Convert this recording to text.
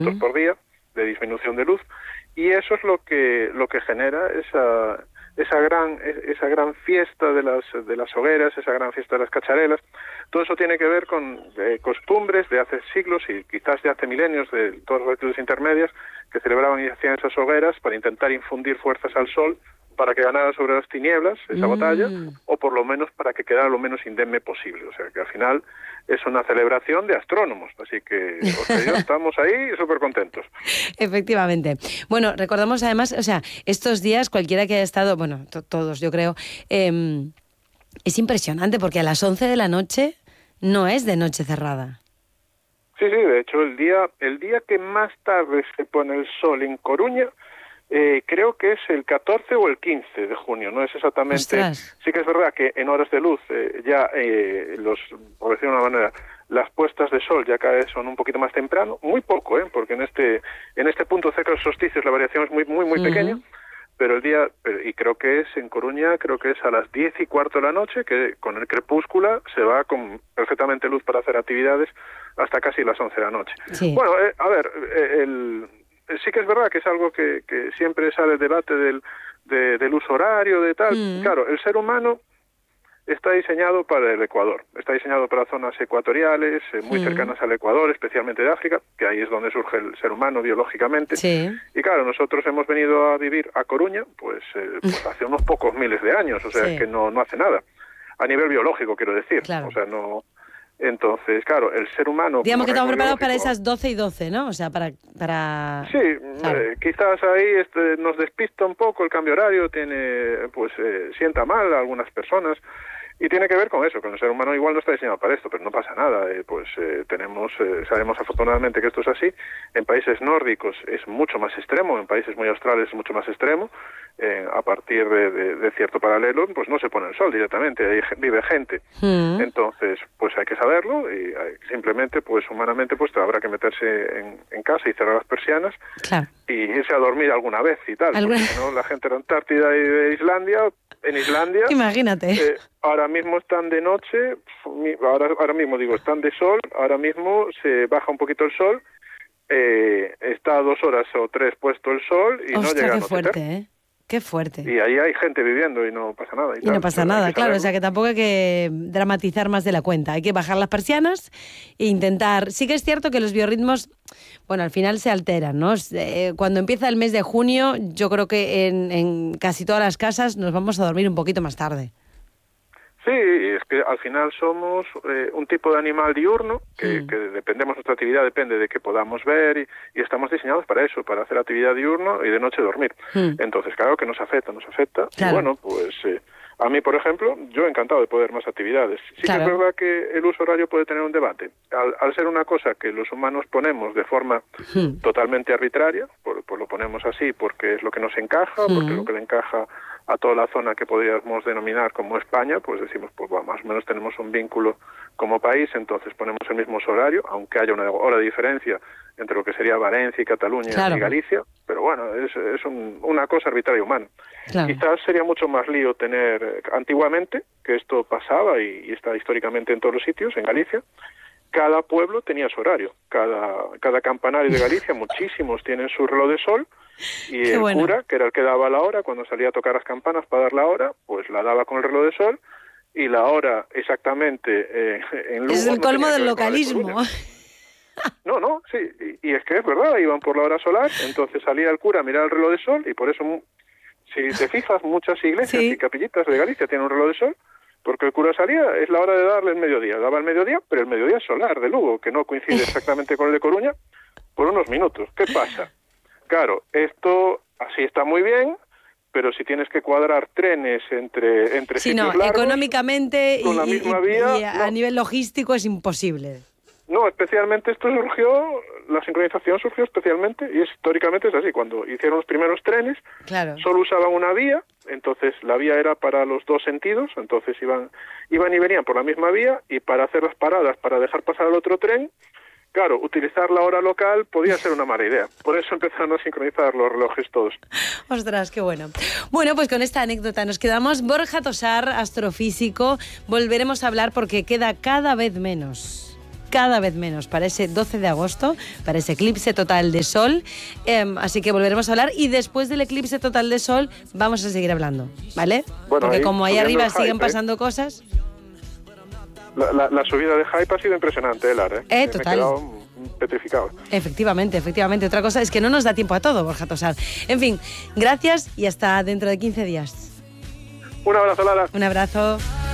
por día de disminución de luz, y eso es lo que genera esa gran fiesta de las hogueras, esa gran fiesta de las cacharelas. Todo eso tiene que ver con costumbres de hace siglos y quizás de hace milenios, de todas las latitudes intermedias, que celebraban y hacían esas hogueras para intentar infundir fuerzas al sol, para que ganara sobre las tinieblas esa batalla, o por lo menos para que quedara lo menos indemne posible. O sea, que al final es una celebración de astrónomos, así que Óscar y yo estamos ahí súper contentos. Efectivamente. Bueno, recordamos además, o sea, estos días cualquiera que haya estado, bueno, todos yo creo, es impresionante porque a las 11 de la noche no es de noche cerrada. Sí, de hecho el día que más tarde se pone el sol en Coruña, creo que es el 14 o el 15 de junio, no es exactamente. Ostras. Sí que es verdad que en horas de luz por decirlo de una manera, las puestas de sol ya cada vez son un poquito más temprano, muy poco, porque en este punto cerca de los solsticios la variación es muy pequeña, pero y creo que es en Coruña, creo que es a las 10:15 de la noche, que con el crepúsculo se va con perfectamente luz para hacer actividades hasta casi las 11 de la noche. Sí. Bueno, sí que es verdad que es algo que siempre sale el debate del uso horario, de tal. Claro, el ser humano está diseñado para el Ecuador, está diseñado para zonas ecuatoriales, muy cercanas al Ecuador, especialmente de África, que ahí es donde surge el ser humano biológicamente. Sí. Y claro, nosotros hemos venido a vivir a Coruña, pues hace unos pocos miles de años, o sea, que no hace nada. A nivel biológico, quiero decir. Claro. O sea, no. Entonces, claro, el ser humano... Digamos que estamos preparados para esas 12 y 12, ¿no? O sea, para... Sí, claro. Quizás ahí nos despista un poco el cambio horario, sienta mal a algunas personas, y tiene que ver con eso, que el ser humano igual no está diseñado para esto, pero no pasa nada. Sabemos afortunadamente que esto es así. En países nórdicos es mucho más extremo, en países muy australes es mucho más extremo. A partir de cierto paralelo, pues no se pone el sol directamente, ahí vive gente. Entonces, pues hay que saberlo y simplemente, pues humanamente, pues habrá que meterse en casa y cerrar las persianas, claro, y irse a dormir alguna vez y tal. Porque si no, la gente de Antártida y de Islandia, en Islandia, imagínate. Ahora mismo están de noche, ahora mismo digo, están de sol, ahora mismo se baja un poquito el sol, está 2 horas o 3 puesto el sol y Ostras, no llega a qué fuerte, Qué fuerte. Y ahí hay gente viviendo y no pasa nada. Y no pasa nada, claro. O sea, que tampoco hay que dramatizar más de la cuenta. Hay que bajar las persianas e intentar... Sí que es cierto que los biorritmos, bueno, al final se alteran, ¿no? Cuando empieza el mes de junio, yo creo que en casi todas las casas nos vamos a dormir un poquito más tarde. Sí, es que al final somos un tipo de animal diurno que dependemos, nuestra actividad depende de que podamos ver y estamos diseñados para eso, para hacer actividad diurno y de noche dormir. Entonces, claro que nos afecta. Claro. Y bueno, pues a mí, por ejemplo, yo encantado de poder más actividades. Sí, claro, que es verdad que el uso horario puede tener un debate. Al ser una cosa que los humanos ponemos de forma totalmente arbitraria, pues lo ponemos así porque es lo que nos encaja, porque es lo que le encaja a toda la zona que podríamos denominar como España, pues decimos, pues bueno, más o menos tenemos un vínculo como país, entonces ponemos el mismo horario, aunque haya una hora de diferencia entre lo que sería Valencia y Cataluña, claro, y Galicia, pero bueno, es una cosa arbitraria humana. Claro. Quizás sería mucho más lío tener, antiguamente, que esto pasaba y está históricamente en todos los sitios, en Galicia, cada pueblo tenía su horario, cada campanario de Galicia, muchísimos tienen su reloj de sol, y el cura, que era el que daba la hora, cuando salía a tocar las campanas para dar la hora, pues la daba con el reloj de sol, y la hora exactamente en Lugo... Es el colmo del localismo. No, sí, y es que es verdad, iban por la hora solar, entonces salía el cura a mirar el reloj de sol, y por eso, si te fijas, muchas iglesias y capillitas de Galicia tienen un reloj de sol, porque el cura salía, es la hora de darle el mediodía, daba el mediodía, pero el mediodía solar de Lugo, que no coincide exactamente con el de Coruña, por unos minutos. ¿Qué pasa? Claro, esto así está muy bien, pero si tienes que cuadrar trenes entre sitios largos, económicamente con la misma vía, y a nivel logístico es imposible. No, especialmente la sincronización surgió especialmente, y históricamente es así, cuando hicieron los primeros trenes, claro, solo usaban una vía, entonces la vía era para los dos sentidos, entonces iban y venían por la misma vía, y para hacer las paradas, para dejar pasar el otro tren, claro, utilizar la hora local podía ser una mala idea. Por eso empezaron a sincronizar los relojes todos. Ostras, qué bueno. Bueno, pues con esta anécdota nos quedamos. Borja Tosar, astrofísico, volveremos a hablar porque queda cada vez menos. cada vez menos para ese 12 de agosto, para ese eclipse total de sol. Así que volveremos a hablar y después del eclipse total de sol vamos a seguir hablando, ¿vale? Bueno, porque como ahí arriba siguen hype, pasando cosas... La subida de hype ha sido impresionante, Lara. Me he Total. quedado petrificado. Efectivamente. Otra cosa es que no nos da tiempo a todo, Borja Tosar. En fin, gracias y hasta dentro de 15 días. Un abrazo, Lara. Un abrazo.